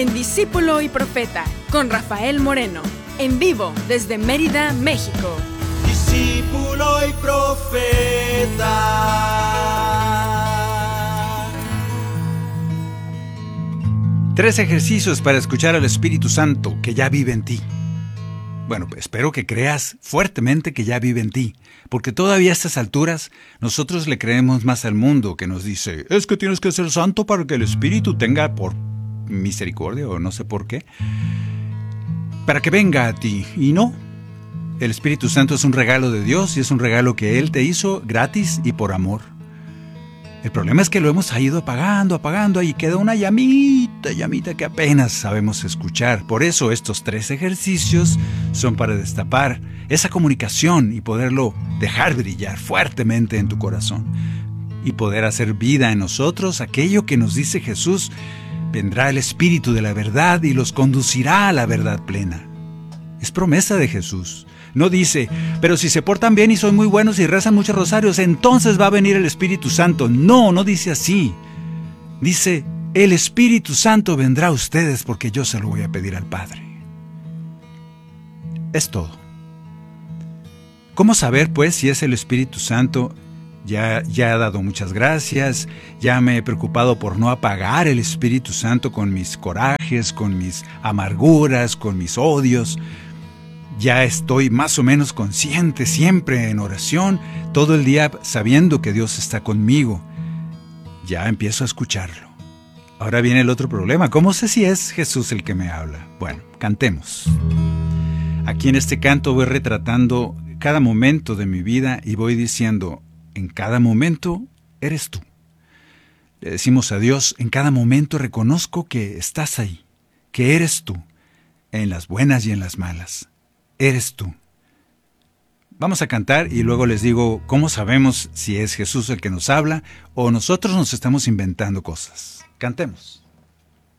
En Discípulo y Profeta, con Rafael Moreno, en vivo desde Mérida, México. Discípulo y Profeta. Tres ejercicios para escuchar al Espíritu Santo que ya vive en ti. Bueno, espero que creas fuertemente que ya vive en ti, porque todavía a estas alturas nosotros le creemos más al mundo que nos dice, es que tienes que ser santo para que el Espíritu tenga por misericordia o no sé por qué, para que venga a ti. Y no, el Espíritu Santo es un regalo de Dios y es un regalo que Él te hizo gratis y por amor. El problema es que lo hemos ido apagando, y queda una llamita que apenas sabemos escuchar. Por eso estos tres ejercicios son para destapar esa comunicación y poderlo dejar brillar fuertemente en tu corazón. Y poder hacer vida en nosotros aquello que nos dice Jesús, vendrá el Espíritu de la verdad y los conducirá a la verdad plena. Es promesa de Jesús. No dice, pero si se portan bien y son muy buenos y rezan muchos rosarios, entonces va a venir el Espíritu Santo. No dice así. Dice, el Espíritu Santo vendrá a ustedes porque yo se lo voy a pedir al Padre. Es todo. ¿Cómo saber, pues, si es el Espíritu Santo? Ya he dado muchas gracias, ya me he preocupado por no apagar el Espíritu Santo con mis corajes, con mis amarguras, con mis odios. Ya estoy más o menos consciente, siempre en oración, todo el día sabiendo que Dios está conmigo. Ya empiezo a escucharlo. Ahora viene el otro problema. ¿Cómo sé si es Jesús el que me habla? Bueno, cantemos. Aquí en este canto voy retratando cada momento de mi vida y voy diciendo, en cada momento eres tú. Le decimos a Dios, en cada momento reconozco que estás ahí, que eres tú, en las buenas y en las malas. Eres tú. Vamos a cantar y luego les digo cómo sabemos si es Jesús el que nos habla o nosotros nos estamos inventando cosas. Cantemos.